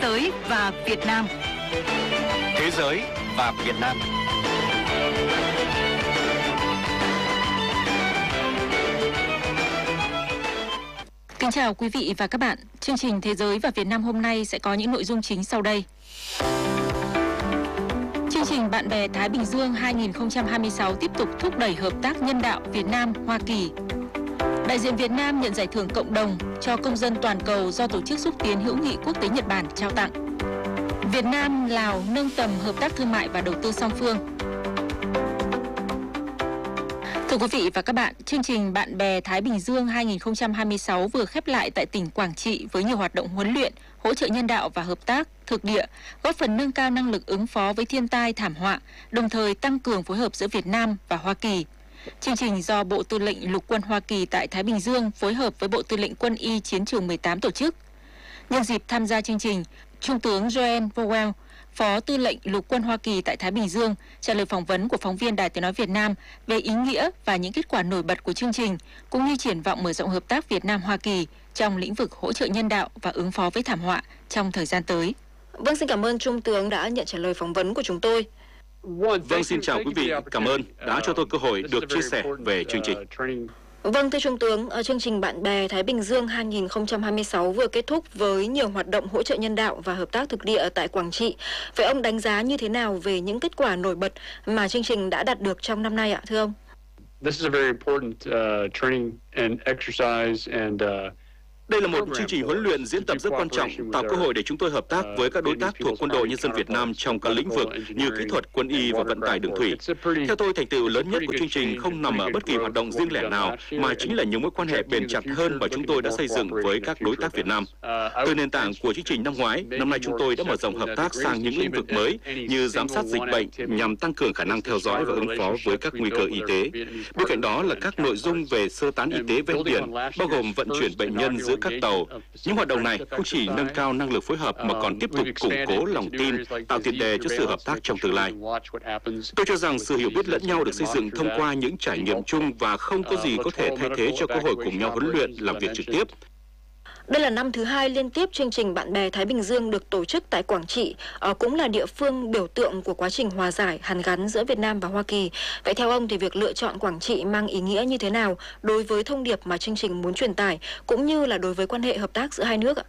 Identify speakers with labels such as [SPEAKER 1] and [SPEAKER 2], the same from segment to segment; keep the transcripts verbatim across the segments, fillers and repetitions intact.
[SPEAKER 1] giới và Việt Nam.
[SPEAKER 2] Thế giới và Việt Nam.
[SPEAKER 3] Kính chào quý vị và các bạn. Chương trình Thế giới và Việt Nam hôm nay sẽ có những nội dung chính sau đây. Chương trình Bạn bè Thái Bình Dương hai nghìn không trăm hai mươi sáu tiếp tục thúc đẩy hợp tác nhân đạo Việt Nam-Hoa Kỳ. Đại diện Việt Nam nhận giải thưởng cộng đồng cho công dân toàn cầu do Tổ chức Xúc tiến Hữu nghị Quốc tế Nhật Bản trao tặng. Việt Nam, Lào nâng tầm hợp tác thương mại và đầu tư song phương. Thưa quý vị và các bạn, chương trình Bạn bè Thái Bình Dương hai nghìn không trăm hai mươi sáu vừa khép lại tại tỉnh Quảng Trị với nhiều hoạt động huấn luyện, hỗ trợ nhân đạo và hợp tác thực địa, góp phần nâng cao năng lực ứng phó với thiên tai thảm họa, đồng thời tăng cường phối hợp giữa Việt Nam và Hoa Kỳ. Chương trình do Bộ Tư lệnh Lục quân Hoa Kỳ tại Thái Bình Dương phối hợp với Bộ Tư lệnh Quân y Chiến trường mười tám tổ chức. Nhân dịp tham gia chương trình, Trung tướng Joel Powell, Phó Tư lệnh Lục quân Hoa Kỳ tại Thái Bình Dương, trả lời phỏng vấn của phóng viên Đài Tiếng nói Việt Nam về ý nghĩa và những kết quả nổi bật của chương trình, cũng như triển vọng mở rộng hợp tác Việt Nam-Hoa Kỳ trong lĩnh vực hỗ trợ nhân đạo và ứng phó với thảm họa trong thời gian tới. Vâng, xin cảm ơn Trung tướng đã nhận trả lời phỏng vấn của chúng tôi.
[SPEAKER 4] Vâng, xin chào quý vị. Cảm ơn đã cho tôi cơ hội được chia sẻ về chương trình.
[SPEAKER 3] Vâng, thưa Trung tướng, chương trình Bạn bè Thái Bình Dương hai nghìn không trăm hai mươi sáu vừa kết thúc với nhiều hoạt động hỗ trợ nhân đạo và hợp tác thực địa tại Quảng Trị. Vậy ông đánh giá như thế nào về những kết quả nổi bật mà chương trình đã đạt được trong năm nay ạ, thưa ông?
[SPEAKER 5] This is a very important uh, training and exercise and uh,
[SPEAKER 4] Đây là một chương trình huấn luyện diễn tập rất quan trọng, tạo cơ hội để chúng tôi hợp tác với các đối tác thuộc Quân đội Nhân dân Việt Nam trong các lĩnh vực như kỹ thuật, quân y và vận tải đường thủy. Theo tôi, thành tựu lớn nhất của chương trình không nằm ở bất kỳ hoạt động riêng lẻ nào, mà chính là những mối quan hệ bền chặt hơn mà chúng tôi đã xây dựng với các đối tác Việt Nam. Từ nền tảng của chương trình năm ngoái, năm nay chúng tôi đã mở rộng hợp tác sang những lĩnh vực mới như giám sát dịch bệnh nhằm tăng cường khả năng theo dõi và ứng phó với các nguy cơ y tế. Bên cạnh đó là các nội dung về sơ tán y tế ven biển, bao gồm vận chuyển bệnh nhân giữa các tàu. Những hoạt động này không chỉ nâng cao năng lực phối hợp mà còn tiếp tục củng cố lòng tin, tạo tiền đề cho sự hợp tác trong tương lai. Tôi cho rằng sự hiểu biết lẫn nhau được xây dựng thông qua những trải nghiệm chung và không có gì có thể thay thế cho cơ hội cùng nhau huấn luyện, làm việc trực tiếp.
[SPEAKER 3] Đây là năm thứ hai liên tiếp chương trình Bạn bè Thái Bình Dương được tổ chức tại Quảng Trị, à, cũng là địa phương biểu tượng của quá trình hòa giải, hàn gắn giữa Việt Nam và Hoa Kỳ. Vậy theo ông thì việc lựa chọn Quảng Trị mang ý nghĩa như thế nào đối với thông điệp mà chương trình muốn truyền tải, cũng như là đối với quan hệ hợp tác giữa hai nước ạ?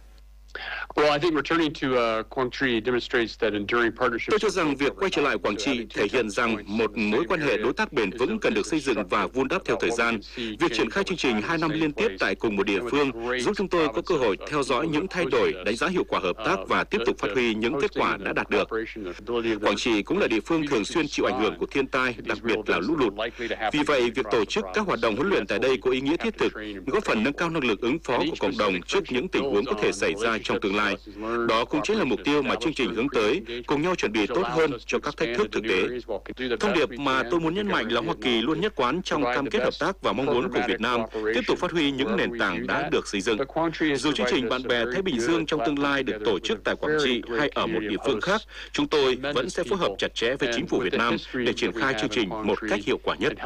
[SPEAKER 4] Tôi cho rằng việc quay trở lại Quảng Trị thể hiện rằng một mối quan hệ đối tác bền vững cần được xây dựng và vun đắp theo thời gian. Việc triển khai chương trình hai năm liên tiếp tại cùng một địa phương giúp chúng tôi có cơ hội theo dõi những thay đổi, đánh giá hiệu quả hợp tác và tiếp tục phát huy những kết quả đã đạt được. Quảng Trị cũng là địa phương thường xuyên chịu ảnh hưởng của thiên tai, đặc biệt là lũ lụt. Vì vậy, việc tổ chức các hoạt động huấn luyện tại đây có ý nghĩa thiết thực, góp phần nâng cao năng lực ứng phó của cộng đồng trước những tình huống có thể xảy ra trong tương lai. Đó cũng chính là mục tiêu mà chương trình hướng tới, cùng nhau chuẩn bị tốt hơn cho các thách thức thực tế. Thông điệp mà tôi muốn nhấn mạnh là Hoa Kỳ luôn nhất quán trong cam kết hợp tác và mong muốn của Việt Nam tiếp tục phát huy những nền tảng đã được xây dựng. Dù chương trình Bạn bè Thái Bình Dương trong tương lai được tổ chức tại Quảng Trị hay ở một địa phương khác, chúng tôi vẫn sẽ phối hợp chặt chẽ với chính phủ Việt Nam để triển khai chương trình một cách hiệu quả nhất.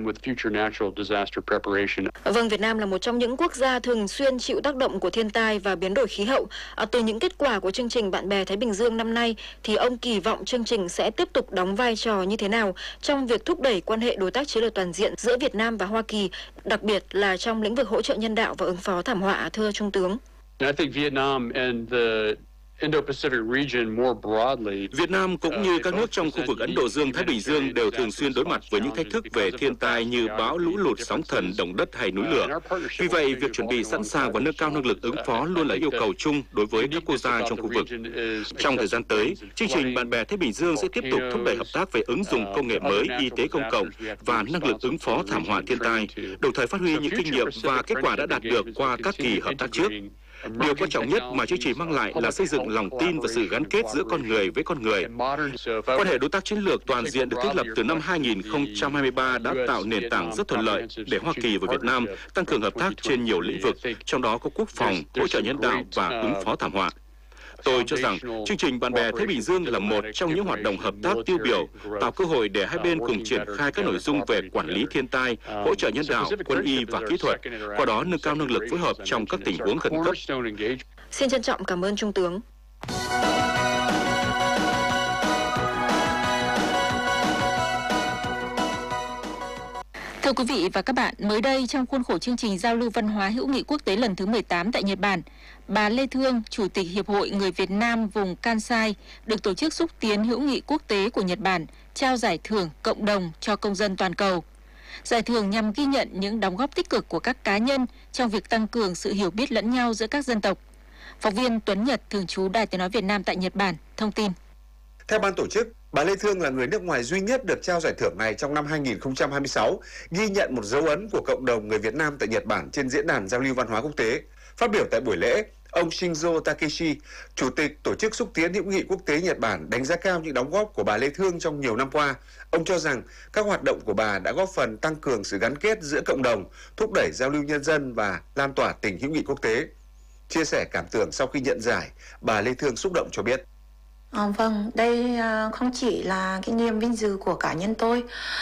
[SPEAKER 3] Vâng, Việt Nam là một trong những quốc gia thường xuyên chịu tác động của thiên tai và biến đổi khí hậu. À, từ những kết quả của chương trình Bạn bè Thái Bình Dương năm nay thì ông kỳ vọng chương trình sẽ tiếp tục đóng vai trò như thế nào trong việc thúc đẩy quan hệ đối tác chiến lược toàn diện giữa Việt Nam và Hoa Kỳ, đặc biệt là trong lĩnh vực hỗ trợ nhân đạo và ứng phó thảm họa, thưa Trung tướng?
[SPEAKER 4] Việt Nam cũng như các nước trong khu vực Ấn Độ Dương-Thái Bình Dương đều thường xuyên đối mặt với những thách thức về thiên tai như bão, lũ lụt, sóng thần, động đất hay núi lửa. Vì vậy, việc chuẩn bị sẵn sàng và nâng cao năng lực ứng phó luôn là yêu cầu chung đối với các quốc gia trong khu vực. Trong thời gian tới, chương trình Bạn bè Thái Bình Dương sẽ tiếp tục thúc đẩy hợp tác về ứng dụng công nghệ mới, y tế công cộng và năng lực ứng phó thảm họa thiên tai, đồng thời phát huy những kinh nghiệm và kết quả đã đạt được qua các kỳ hợp tác trước. Điều quan trọng nhất mà chương trình mang lại là xây dựng lòng tin và sự gắn kết giữa con người với con người. Quan hệ đối tác chiến lược toàn diện được thiết lập từ năm hai nghìn không trăm hai mươi ba đã tạo nền tảng rất thuận lợi để Hoa Kỳ và Việt Nam tăng cường hợp tác trên nhiều lĩnh vực, trong đó có quốc phòng, hỗ trợ nhân đạo và ứng phó thảm họa. Tôi cho rằng chương trình Bạn bè Thái Bình Dương là một trong những hoạt động hợp tác tiêu biểu, tạo cơ hội để hai bên cùng triển khai các nội dung về quản lý thiên tai, hỗ trợ nhân đạo, quân y và kỹ thuật, qua đó nâng cao năng lực phối hợp trong các tình huống khẩn cấp.
[SPEAKER 3] Xin trân trọng cảm ơn Trung tướng. Thưa quý vị và các bạn, mới đây trong khuôn khổ chương trình giao lưu văn hóa hữu nghị quốc tế lần thứ mười tám tại Nhật Bản, bà Lê Thương, Chủ tịch Hiệp hội Người Việt Nam vùng Kansai, được Tổ chức Xúc tiến Hữu nghị Quốc tế của Nhật Bản trao giải thưởng cộng đồng cho công dân toàn cầu. Giải thưởng nhằm ghi nhận những đóng góp tích cực của các cá nhân trong việc tăng cường sự hiểu biết lẫn nhau giữa các dân tộc. Phóng viên Tuấn Nhật, thường trú Đài Tiếng nói Việt Nam tại Nhật Bản, thông tin.
[SPEAKER 1] Theo ban tổ chức, bà Lê Thương là người nước ngoài duy nhất được trao giải thưởng này trong năm hai nghìn không trăm hai mươi sáu, ghi nhận một dấu ấn của cộng đồng người Việt Nam tại Nhật Bản trên diễn đàn giao lưu văn hóa quốc tế. Phát biểu tại buổi lễ, ông Shinzo Takeshi, Chủ tịch Tổ chức Xúc tiến Hữu nghị Quốc tế Nhật Bản, đánh giá cao những đóng góp của bà Lê Thương trong nhiều năm qua. Ông cho rằng các hoạt động của bà đã góp phần tăng cường sự gắn kết giữa cộng đồng, thúc đẩy giao lưu nhân dân và lan tỏa tình hữu nghị quốc tế. Chia sẻ cảm tưởng sau khi nhận giải, bà Lê Thương xúc động cho biết.
[SPEAKER 6] À, vâng, đây không chỉ là cái niềm vinh dự của cá nhân tôi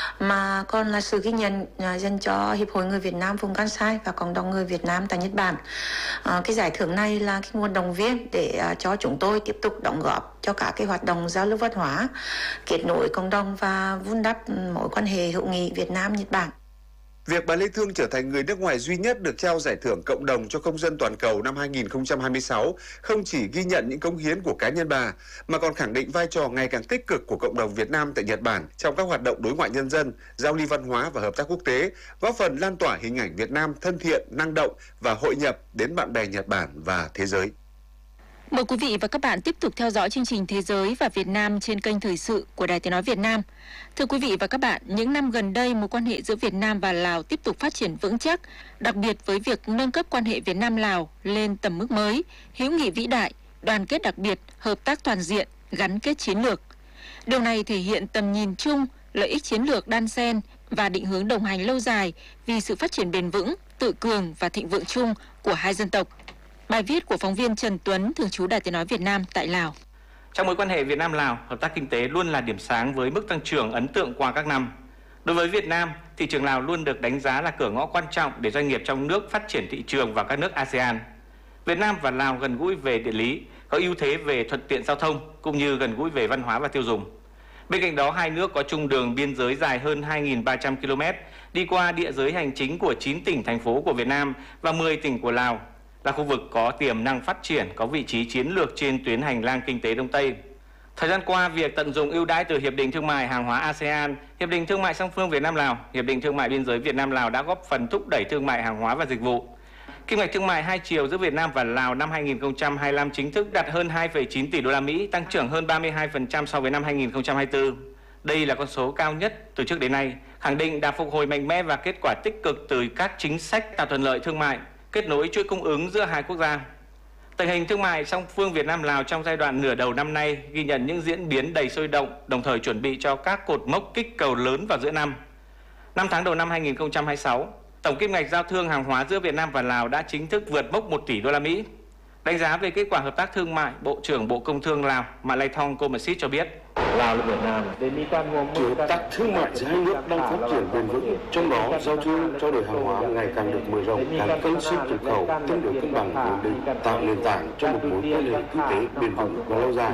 [SPEAKER 6] mà còn là sự ghi nhận dành cho Hiệp hội Người Việt Nam vùng Kansai và cộng đồng người Việt Nam tại Nhật Bản. À, cái giải thưởng này là cái nguồn động viên để cho chúng tôi tiếp tục đóng góp cho cả cái hoạt động giao lưu văn hóa, kết nối cộng đồng và vun đắp mối quan hệ hữu nghị Việt Nam-Nhật Bản.
[SPEAKER 1] Việc bà Lê Thương trở thành người nước ngoài duy nhất được trao giải thưởng cộng đồng cho công dân toàn cầu năm hai nghìn không trăm hai mươi sáu không chỉ ghi nhận những cống hiến của cá nhân bà, mà còn khẳng định vai trò ngày càng tích cực của cộng đồng Việt Nam tại Nhật Bản trong các hoạt động đối ngoại nhân dân, giao lưu văn hóa và hợp tác quốc tế, góp phần lan tỏa hình ảnh Việt Nam thân thiện, năng động và hội nhập đến bạn bè Nhật Bản và thế giới.
[SPEAKER 3] Mời quý vị và các bạn tiếp tục theo dõi chương trình Thế giới và Việt Nam trên kênh Thời sự của Đài Tiếng nói Việt Nam. Thưa quý vị và các bạn, những năm gần đây, mối quan hệ giữa Việt Nam và Lào tiếp tục phát triển vững chắc, đặc biệt với việc nâng cấp quan hệ Việt Nam-Lào lên tầm mức mới, hữu nghị vĩ đại, đoàn kết đặc biệt, hợp tác toàn diện, gắn kết chiến lược. Điều này thể hiện tầm nhìn chung, lợi ích chiến lược đan xen và định hướng đồng hành lâu dài vì sự phát triển bền vững, tự cường và thịnh vượng chung của hai dân tộc. Bài viết của phóng viên Trần Tuấn, thường trú Đài Tiếng nói Việt Nam tại Lào.
[SPEAKER 7] Trong mối quan hệ Việt Nam-Lào, hợp tác kinh tế luôn là điểm sáng với mức tăng trưởng ấn tượng qua các năm. Đối với Việt Nam, thị trường Lào luôn được đánh giá là cửa ngõ quan trọng để doanh nghiệp trong nước phát triển thị trường vào các nước a sê an. Việt Nam và Lào gần gũi về địa lý, có ưu thế về thuận tiện giao thông cũng như gần gũi về văn hóa và tiêu dùng. Bên cạnh đó, hai nước có chung đường biên giới dài hơn hai nghìn ba trăm ki lô mét, đi qua địa giới hành chính của chín tỉnh thành phố của Việt Nam và mười tỉnh của Lào, là khu vực có tiềm năng phát triển, có vị trí chiến lược trên tuyến hành lang kinh tế Đông Tây. Thời gian qua, việc tận dụng ưu đãi từ Hiệp định Thương mại Hàng hóa a sê an, Hiệp định Thương mại song phương Việt Nam-Lào, Hiệp định Thương mại biên giới Việt Nam-Lào đã góp phần thúc đẩy thương mại hàng hóa và dịch vụ. Kim ngạch thương mại hai chiều giữa Việt Nam và Lào năm hai nghìn không trăm hai mươi lăm chính thức đạt hơn hai phẩy chín tỷ đô la Mỹ, tăng trưởng hơn ba mươi hai phần trăm so với năm hai nghìn không trăm hai mươi tư. Đây là con số cao nhất từ trước đến nay, khẳng định đã phục hồi mạnh mẽ và kết quả tích cực từ các chính sách tạo thuận lợi thương mại, kết nối chuỗi cung ứng giữa hai quốc gia. Tình hình thương mại song phương Việt Nam-Lào trong giai đoạn nửa đầu năm nay ghi nhận những diễn biến đầy sôi động, đồng thời chuẩn bị cho các cột mốc kích cầu lớn vào giữa năm. Năm tháng đầu năm hai nghìn không trăm hai mươi sáu, tổng kim ngạch giao thương hàng hóa giữa Việt Nam và Lào đã chính thức vượt mốc một tỷ đô la Mỹ. Đánh giá về kết quả hợp tác thương mại, Bộ trưởng Bộ Công Thương Lào Malaythong Komasit cho biết.
[SPEAKER 8] Lào và Việt Nam hợp tác thương mại giữa hai nước đang phát triển bền vững, trong đó giao thương trao đổi hàng hóa ngày càng được mở rộng, càng kênh xuất nhập khẩu tương đối cân bằng ổn định, tạo nền tảng cho một mối quan hệ kinh tế bền vững và lâu dài.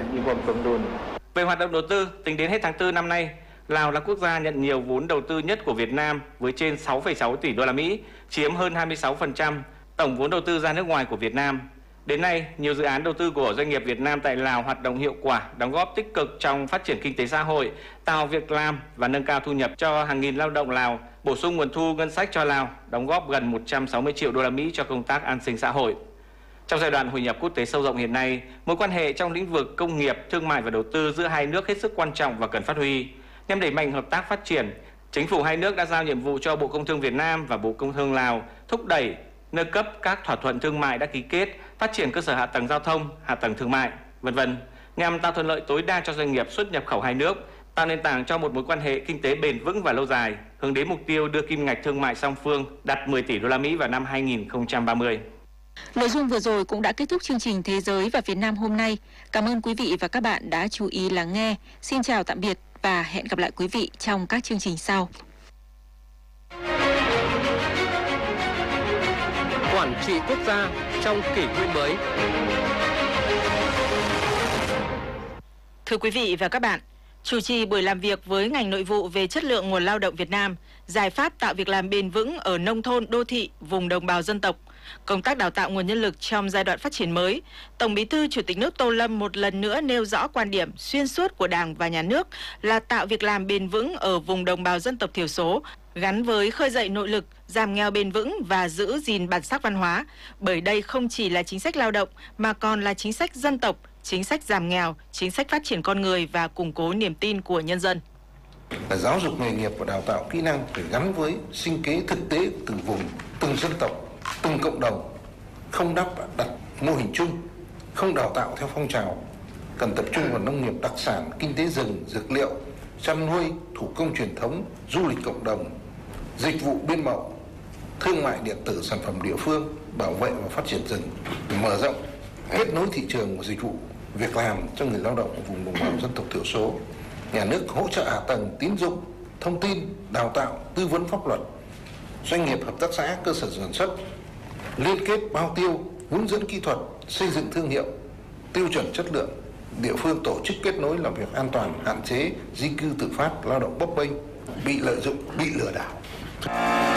[SPEAKER 7] Về hoạt động đầu tư, tính đến hết tháng tư năm nay, Lào là quốc gia nhận nhiều vốn đầu tư nhất của Việt Nam với trên sáu phẩy sáu tỷ đô la Mỹ, chiếm hơn hai mươi sáu phần trăm tổng vốn đầu tư ra nước ngoài của Việt Nam. Đến nay, nhiều dự án đầu tư của doanh nghiệp Việt Nam tại Lào hoạt động hiệu quả, đóng góp tích cực trong phát triển kinh tế xã hội, tạo việc làm và nâng cao thu nhập cho hàng nghìn lao động Lào, bổ sung nguồn thu ngân sách cho Lào, đóng góp gần một trăm sáu mươi triệu đô la Mỹ cho công tác an sinh xã hội. Trong giai đoạn hội nhập quốc tế sâu rộng hiện nay, mối quan hệ trong lĩnh vực công nghiệp, thương mại và đầu tư giữa hai nước hết sức quan trọng và cần phát huy. Nhằm đẩy mạnh hợp tác phát triển, chính phủ hai nước đã giao nhiệm vụ cho Bộ Công Thương Việt Nam và Bộ Công Thương Lào thúc đẩy, nâng cấp các thỏa thuận thương mại đã ký kết, phát triển cơ sở hạ tầng giao thông, hạ tầng thương mại, vân vân, nhằm tạo thuận lợi tối đa cho doanh nghiệp xuất nhập khẩu hai nước, tạo nền tảng cho một mối quan hệ kinh tế bền vững và lâu dài, hướng đến mục tiêu đưa kim ngạch thương mại song phương đạt mười tỷ đô la Mỹ vào năm hai nghìn không trăm ba mươi.
[SPEAKER 3] Nội dung vừa rồi cũng đã kết thúc chương trình Thế giới và Việt Nam hôm nay. Cảm ơn quý vị và các bạn đã chú ý lắng nghe. Xin chào tạm biệt và hẹn gặp lại quý vị trong các chương trình sau.
[SPEAKER 9] Quản trị quốc gia trong kỷ nguyên mới.
[SPEAKER 3] Thưa quý vị và các bạn, Chủ trì buổi làm việc với ngành nội vụ về chất lượng nguồn lao động Việt Nam, giải pháp tạo việc làm bền vững ở nông thôn, đô thị, vùng đồng bào dân tộc, công tác đào tạo nguồn nhân lực trong giai đoạn phát triển mới, Tổng Bí thư Chủ tịch nước Tô Lâm một lần nữa nêu rõ quan điểm xuyên suốt của Đảng và Nhà nước là tạo việc làm bền vững ở vùng đồng bào dân tộc thiểu số, gắn với khơi dậy nội lực, giảm nghèo bền vững và giữ gìn bản sắc văn hóa. Bởi đây không chỉ là chính sách lao động mà còn là chính sách dân tộc, chính sách giảm nghèo, chính sách phát triển con người và củng cố niềm tin của nhân dân.
[SPEAKER 10] Là giáo dục nghề nghiệp và đào tạo kỹ năng phải gắn với sinh kế thực tế của từng vùng, từng dân tộc, từng cộng đồng, không đắp đặt mô hình chung, không đào tạo theo phong trào, cần tập trung vào nông nghiệp đặc sản, kinh tế rừng, dược liệu, chăn nuôi, thủ công truyền thống, du lịch cộng đồng, dịch vụ biên mậu, thương mại điện tử, sản phẩm địa phương, bảo vệ và phát triển rừng, mở rộng kết nối thị trường của dịch vụ việc làm cho người lao động ở vùng đồng bào dân tộc thiểu số. Nhà nước hỗ trợ hạ tầng tín dụng, thông tin, đào tạo, tư vấn pháp luật, doanh nghiệp, hợp tác xã, cơ sở sản xuất, liên kết bao tiêu, hướng dẫn kỹ thuật, xây dựng thương hiệu, tiêu chuẩn chất lượng, địa phương tổ chức kết nối làm việc an toàn, hạn chế di cư tự phát, lao động bấp bênh, bị lợi dụng, bị lừa đảo.